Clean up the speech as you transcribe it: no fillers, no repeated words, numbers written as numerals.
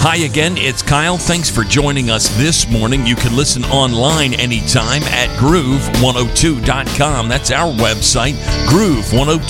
Hi again, it's Kyle. Thanks for joining us this morning. You can listen online anytime at groove102.com. That's our website, groove102.com.